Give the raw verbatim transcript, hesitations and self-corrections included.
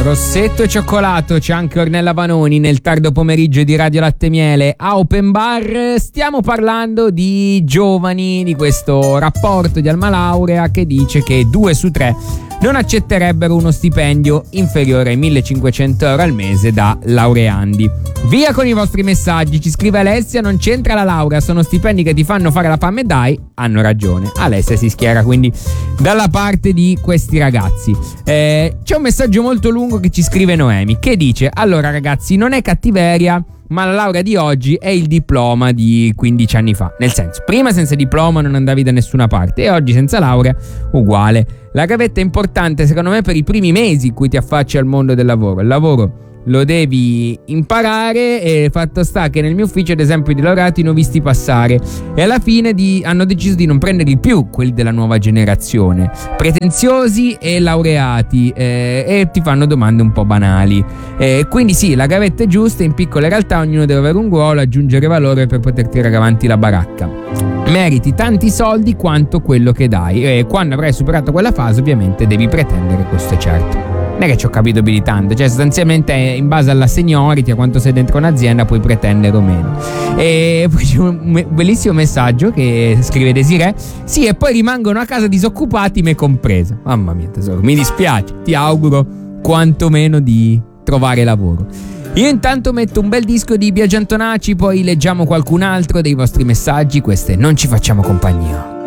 Rossetto e cioccolato, c'è anche Ornella Vanoni nel tardo pomeriggio di Radio Latte Miele a Open Bar. Stiamo parlando di giovani, di questo rapporto di Alma Laurea che dice che due su tre non accetterebbero uno stipendio inferiore ai millecinquecento euro al mese da laureandi. Via con i vostri messaggi, ci scrive Alessia: non c'entra la laurea, sono stipendi che ti fanno fare la fame e dai. Hanno ragione, Alessia si schiera quindi dalla parte di questi ragazzi. Eh, c'è un messaggio molto lungo che ci scrive Noemi, che dice: allora ragazzi, non è cattiveria, ma la laurea di oggi è il diploma di quindici anni fa. Nel senso, prima senza diploma non andavi da nessuna parte e oggi senza laurea uguale. La gavetta è importante secondo me per i primi mesi in cui ti affacci al mondo del lavoro. Il lavoro lo devi imparare e fatto sta che nel mio ufficio ad esempio di laureati ne ho visti passare e alla fine di, hanno deciso di non prenderli più quelli della nuova generazione, pretenziosi e laureati, eh, e ti fanno domande un po' banali, eh, quindi sì, la gavetta è giusta, in piccole realtà ognuno deve avere un ruolo, aggiungere valore per poter tirare avanti la baracca. Meriti tanti soldi quanto quello che dai e quando avrai superato quella fase ovviamente devi pretendere, questo è certo. Non è che ci ho capito più di tanto, cioè sostanzialmente in base alla seniority, a quanto sei dentro un'azienda, puoi pretendere o meno. E poi c'è un bellissimo messaggio che scrive Desiree: sì, e poi rimangono a casa disoccupati, me compresa. Mamma mia tesoro, mi dispiace, ti auguro quantomeno di trovare lavoro. Io intanto metto un bel disco di Biagio Antonacci, poi leggiamo qualcun altro dei vostri messaggi. Queste Non ci facciamo compagnia.